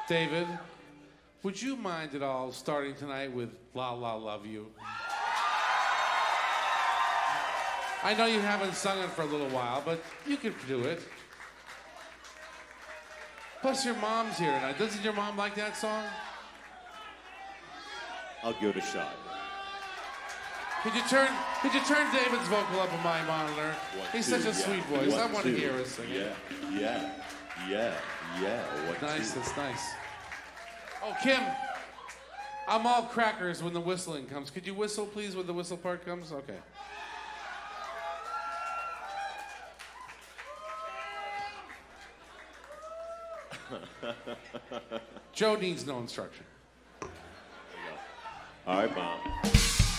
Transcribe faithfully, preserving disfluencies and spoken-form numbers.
David, would you mind at all starting tonight with La La Love You? I know you haven't sung it for a little while, but you could do it. Plus, your mom's here tonight. Doesn't your mom like that song? I'll give it a shot. Could you turn Could you turn David's vocal up on my monitor? One, He's two, such a yeah. sweet voice. One, I want to two. hear us sing it. Yeah, yeah, yeah, yeah. One, Nice, two. that's nice. Oh, Kim, I'm all crackers when the whistling comes. Could you whistle, please, when the whistle part comes? Okay. Joe needs no instruction. All right, Mom.